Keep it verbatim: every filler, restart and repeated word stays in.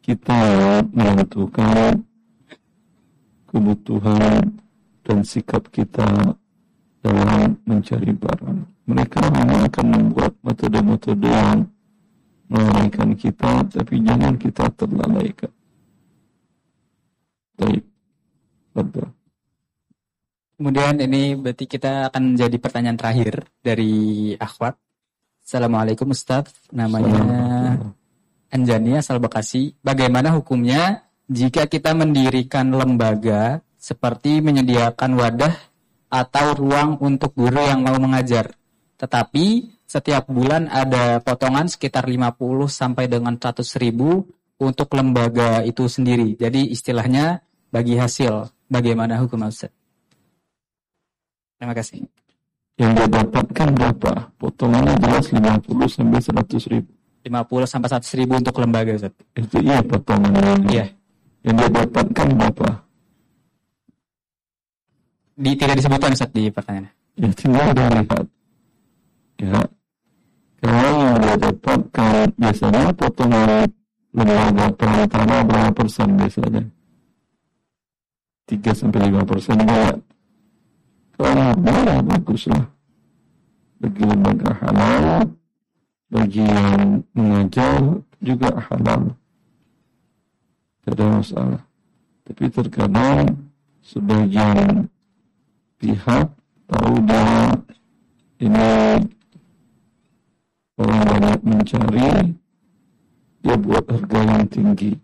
kita menentukan kebutuhan dan sikap kita dalam mencari barang. Mereka hanya akan membuat metode-metode yang melalaikan kita, tapi jangan kita terlalaikan. Baik, betul. Kemudian ini berarti kita akan jadi pertanyaan terakhir dari akhwat. Assalamualaikum Ustaz, namanya Anjani asal Bekasi. Bagaimana hukumnya jika kita mendirikan lembaga seperti menyediakan wadah atau ruang untuk guru yang mau mengajar, tetapi setiap bulan ada potongan sekitar lima puluh sampai dengan seratus ribu untuk lembaga itu sendiri. Jadi istilahnya bagi hasil. Bagaimana hukum Ustaz? Terima kasih. Yang dia dapatkan berapa? Potongannya jelas lima puluh sampai seratus ribu. lima puluh sampai seratus ribu untuk lembaga Ustaz. Itu iya potongannya. Iya. Yang dia dapatkan berapa? Di, tidak disebutkan Ustaz di pertanyaan. Ya tinggal dilihat. Ya. Kalau yang dia dapatkan biasanya potongan lembaga perantara berapa persen biasanya? tiga sampai lima persen banyak. Kalau boleh baguslah. Bagi lembaga halal, bagi yang mengajar juga halal. Tidak ada masalah. Tapi terkadang sebagian pihak tahu bahwa ini orang banyak mencari, dia buat harga yang tinggi.